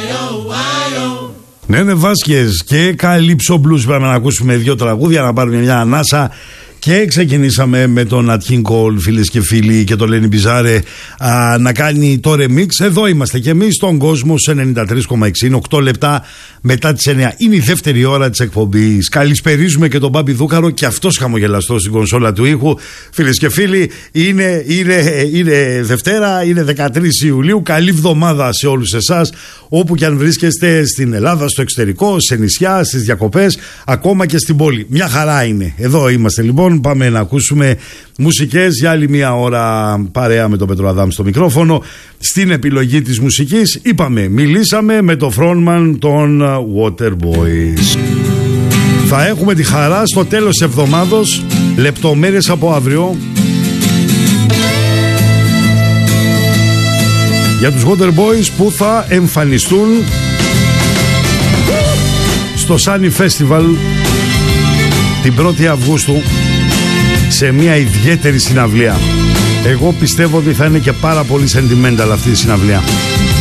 Ναι, ναι, Βάσκες και Καλύψο Blues. Πρέπει να ακούσουμε 2 τραγούδια, να πάρουμε μια ανάσα. Και ξεκινήσαμε με τον Nat King Cole, φίλες και φίλοι, και τον Lenny Bizarre να κάνει το remix. Εδώ είμαστε και εμείς στον κόσμο σε 93,6. Είναι 8 λεπτά μετά τις 9. Είναι η δεύτερη ώρα της εκπομπής. Καλησπερίζουμε και τον Μπάμπη Δούκαρο, και αυτός χαμογελαστός στην κονσόλα του ήχου. Φίλες και φίλοι, είναι Δευτέρα, είναι 13 Ιουλίου. Καλή εβδομάδα σε όλους εσάς, όπου και αν βρίσκεστε στην Ελλάδα, στο εξωτερικό, σε νησιά, στις διακοπές, ακόμα και στην πόλη. Μια χαρά είναι. Εδώ είμαστε λοιπόν. Πάμε να ακούσουμε μουσικές για άλλη μια ώρα, παρέα με τον Πέτρο Αδάμ στο μικρόφωνο. Στην επιλογή της μουσικής μιλήσαμε με το frontman των Waterboys. Θα έχουμε τη χαρά στο τέλος εβδομάδος, λεπτομέρειες από αύριο, για τους Waterboys που θα εμφανιστούν στο Sunny Festival την 1η Αυγούστου σε μια ιδιαίτερη συναυλία. Εγώ πιστεύω ότι θα είναι και πάρα πολύ sentimental αυτή η συναυλία.